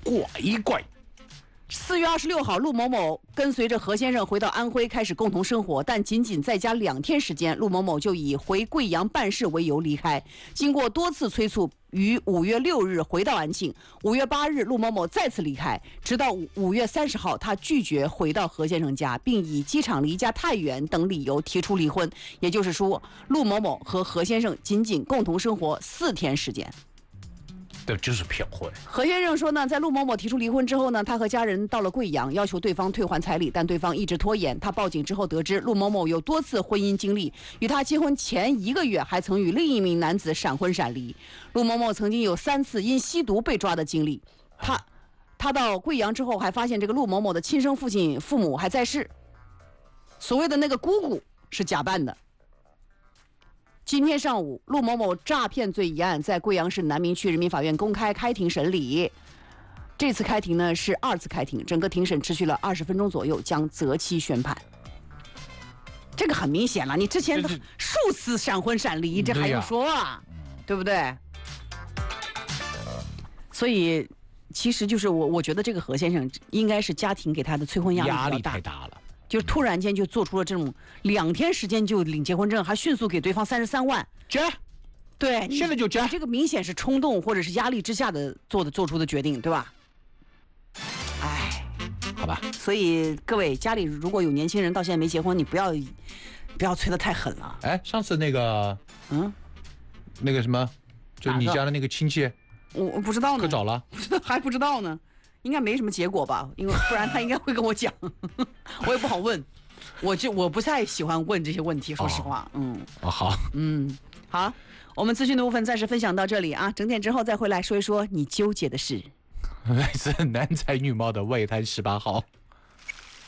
怪怪。 4月26号，陆某某跟随着何先生回到安徽，开始共同生活。但仅仅在家2天时间，陆某某就以回贵阳办事为由离开。经过多次催促，于5月6日回到安庆。5月8日，陆某某再次离开，直到5月30号，他拒绝回到何先生家，并以机场离家太远等理由提出离婚。也就是说，陆某某和何先生仅仅共同生活4天时间。 这就是骗婚。 何先生说呢，在陆某某提出离婚之后呢，他和家人到了贵阳，要求对方退还彩礼，但对方一直拖延。他报警之后得知，陆某某有多次婚姻经历，与他结婚前1个月还曾与另一名男子闪婚闪离。陆某某曾经有3次因吸毒被抓的经历。他到贵阳之后，还发现这个陆某某的亲生父母还在世，所谓的那个姑姑是假扮的。今天上午，陆某某诈骗罪一案在贵阳市南明区人民法院公开开庭审理。这次开庭呢是2次开庭，整个庭审持续了20分钟左右，将择期宣判。这个很明显了，你之前数次闪婚闪离，这还用说啊？对不对？所以，其实就是我觉得这个何先生应该是家庭给他的催婚压力太大了。 就突然间就做出了这种2天时间就领结婚证，还迅速给对方33万，对， 现在就结， 这个明显是冲动或者是压力之下的做出的决定，对吧？哎， 好吧。 所以各位家里如果有年轻人到现在没结婚，你不要催得太狠了。 哎，上次那个那个什么，就你家的那个亲戚， 我不知道呢， 可找了， 还不知道呢。应该没什么结果吧，因为不然他应该会跟我讲，我也不好问，我不太喜欢问这些问题，说实话， 好， 好，我们资讯的部分暂时分享到这里啊，整点之后再回来说一说你纠结的事。 来自男才女貌的外滩18号。